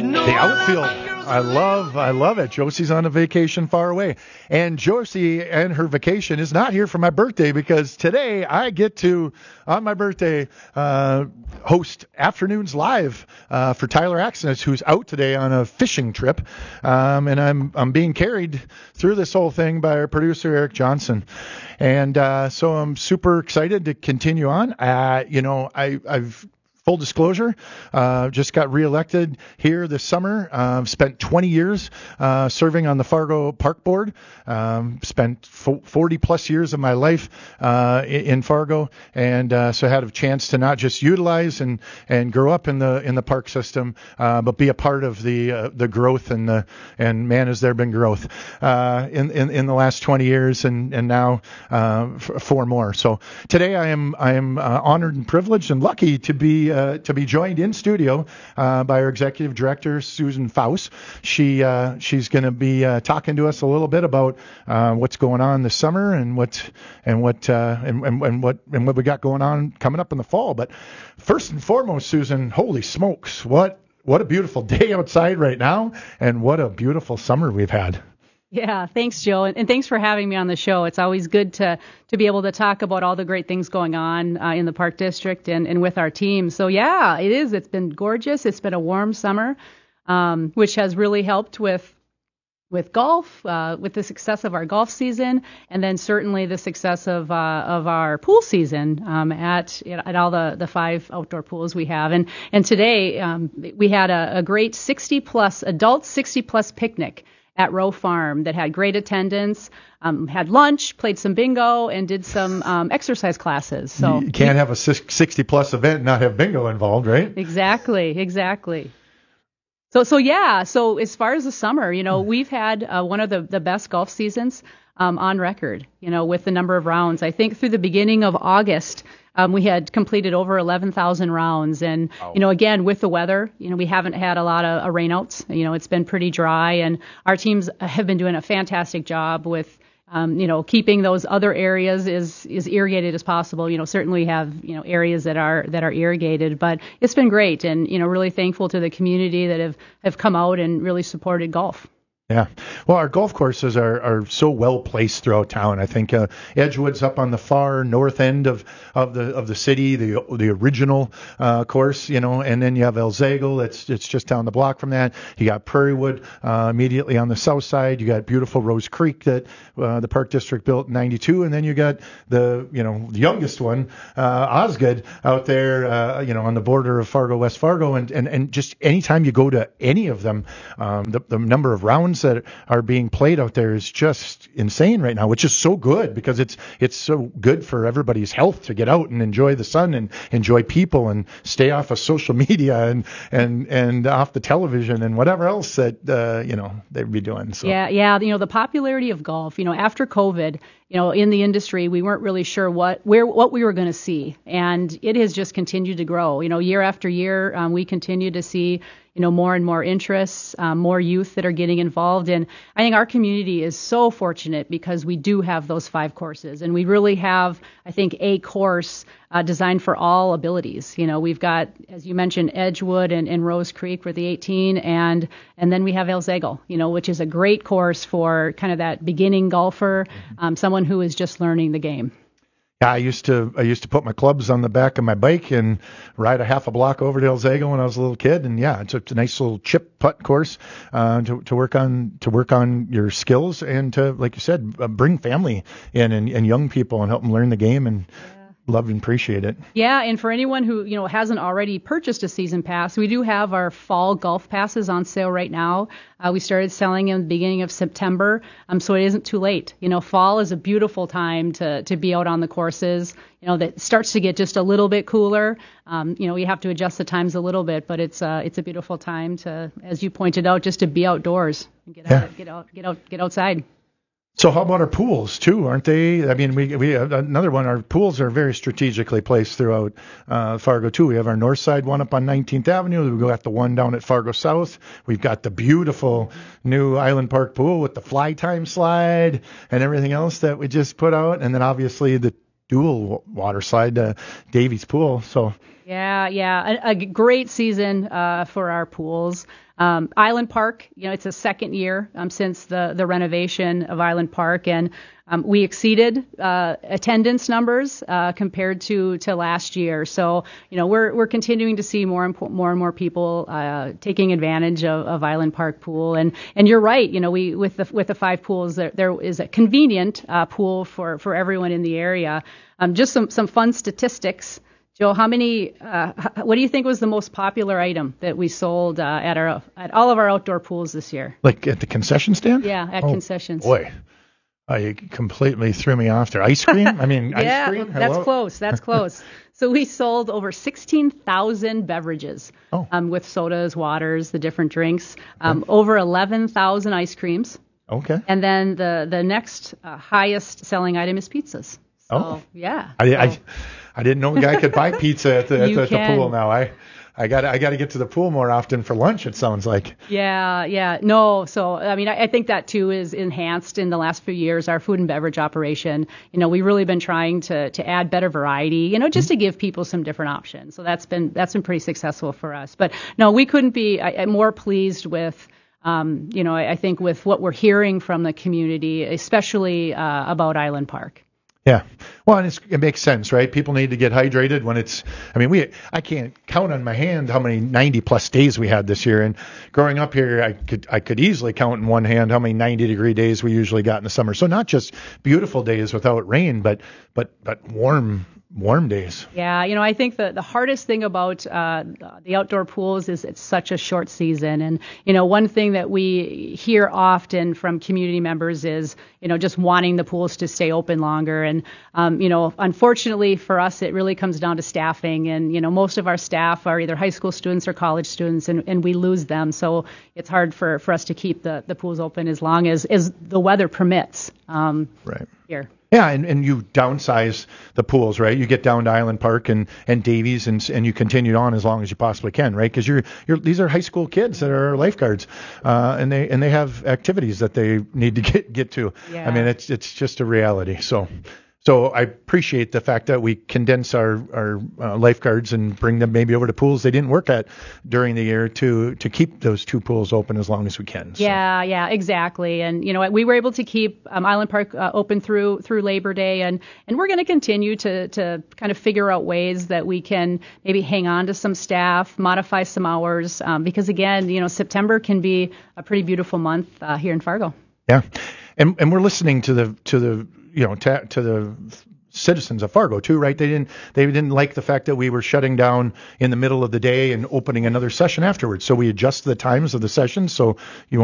The outfield. I love it. Josie's on a vacation far away. And Josie and her vacation is not here for my birthday because today I get to, on my birthday, host Afternoons Live for Tyler Axness, who's out today on a fishing trip. And I'm being carried through this whole thing by our producer, Eric Johnson. And so I'm super excited to continue on. I've full disclosure, just got reelected here this summer. Spent 20 years serving on the Fargo Park Board. Spent 40 plus years of my life in Fargo, and so I had a chance to not just utilize and grow up in the park system, but be a part of the growth and man, has there been growth in the last 20 years and now 4 more. So today I am honored and privileged and lucky to be joined in studio by our executive director Susan Faust. She's going to be talking to us a little bit about what's going on this summer and what we got going on coming up in the fall. But first and foremost, Susan, holy smokes, what a beautiful day outside right now, and what a beautiful summer we've had. Yeah, thanks, Joe, and thanks for having me on the show. It's always good to be able to talk about all the great things going on in the Park District and with our team. So yeah, it is. It's been gorgeous. It's been a warm summer, which has really helped with golf, with the success of our golf season, and then certainly the success of our pool season at all the 5 outdoor pools we have. And today we had a great 60 plus picnic at Rowe Farm that had great attendance, had lunch, played some bingo, and did some exercise classes. So you can't have a 60-plus event and not have bingo involved, right? Exactly. So as far as the summer, we've had one of the best golf seasons on record, with the number of rounds. I think through the beginning of August, we had completed over 11,000 rounds. And, again, with the weather, we haven't had a lot of rainouts. It's been pretty dry. And our teams have been doing a fantastic job with, keeping those other areas as irrigated as possible. Certainly we have, areas that are irrigated. But it's been great. And, really thankful to the community that have come out and really supported golf. Yeah. Well, our golf courses are so well placed throughout town. I think Edgewood's up on the far north end of the city, the original course, and then you have El Zagle. It's just down the block from that. You got Prairiewood immediately on the south side. You got beautiful Rose Creek that the Park District built in '92, and then you got the youngest one, Osgood, out there, on the border of Fargo, West Fargo, and just anytime you go to any of them, the number of rounds that are being played out there is just insane right now, which is so good because it's so good for everybody's health to get out and enjoy the sun and enjoy people and stay off of social media and off the television and whatever else that they'd be doing. So yeah, the popularity of golf, after COVID, in the industry, we weren't really sure what we were going to see, and it has just continued to grow. Year after year, we continue to see more and more interests, more youth that are getting involved. And I think our community is so fortunate because we do have those 5 courses, and we really have, I think, a course designed for all abilities. We've got, as you mentioned, Edgewood and Rose Creek for the 18, and then we have El Zagle, which is a great course for kind of that beginning golfer, someone who is just learning the game. Yeah, I used to put my clubs on the back of my bike and ride a half a block over to El Zagle when I was a little kid, and yeah, it's a nice little chip putt course to work on your skills and to, like you said, bring family in and young people and help them learn the game and love and appreciate it. Yeah, and for anyone who hasn't already purchased a season pass, we do have our fall golf passes on sale right now. We started selling in the beginning of September, so it isn't too late. Fall is a beautiful time to be out on the courses. That starts to get just a little bit cooler. You have to adjust the times a little bit, but it's a beautiful time to, as you pointed out, just to be outdoors and get outside. So how about our pools too? Aren't they? I mean, we have another one. Our pools are very strategically placed throughout Fargo too. We have our north side one up on 19th Avenue. We got the one down at Fargo South. We've got the beautiful new Island Park pool with the fly time slide and everything else that we just put out, and then obviously the dual water slide, Davies Pool. So Yeah. A great season for our pools. Island Park, it's a second year since the renovation of Island Park, and we exceeded attendance numbers compared to last year. So, we're continuing to see more and more people taking advantage of Island Park pool. And you're right, we with the 5 pools, there is a convenient pool for everyone in the area. Just some fun statistics. Joe, what do you think was the most popular item that we sold at all of our outdoor pools this year? Like at the concession stand? Yeah, at concessions. Boy, you completely threw me off there. Ice cream? I mean, ice cream? Yeah, that's close. So we sold over 16,000 beverages with sodas, waters, the different drinks, over 11,000 ice creams. Okay. And then the next highest selling item is pizzas. So, yeah. I didn't know a guy could buy pizza at the pool now. I got to get to the pool more often for lunch, it sounds like. Yeah. No, so, I think that, too, is enhanced in the last few years, our food and beverage operation. We've really been trying to add better variety, just to give people some different options. So that's been pretty successful for us. But, no, we couldn't be more pleased with, I think with what we're hearing from the community, especially about Island Park. Yeah. Well, and it makes sense, right? People need to get hydrated when I can't count on my hand how many 90+ days we had this year. And growing up here, I could easily count in one hand how many 90-degree days we usually got in the summer. So not just beautiful days without rain, but warm days. Yeah, I think the hardest thing about the outdoor pools is it's such a short season. And, one thing that we hear often from community members is, just wanting the pools to stay open longer. And, unfortunately for us, it really comes down to staffing. And, most of our staff are either high school students or college students, and we lose them. So it's hard for us to keep the pools open as long as the weather permits right here. Yeah, and you downsize the pools, right? You get down to Island Park and Davies, and you continue on as long as you possibly can, right? Because these are high school kids that are lifeguards, and they have activities that they need to get to. Yeah. I mean, it's just a reality. So I appreciate the fact that we condense our lifeguards and bring them maybe over to pools they didn't work at during the year to keep those 2 pools open as long as we can. So. Yeah, exactly. And we were able to keep Island Park open through Labor Day, and we're going to continue to kind of figure out ways that we can maybe hang on to some staff, modify some hours, because again, September can be a pretty beautiful month here in Fargo. Yeah, and we're listening to the citizens of Fargo too, right? They didn't like the fact that we were shutting down in the middle of the day and opening another session afterwards. So we adjust the times of the session. So you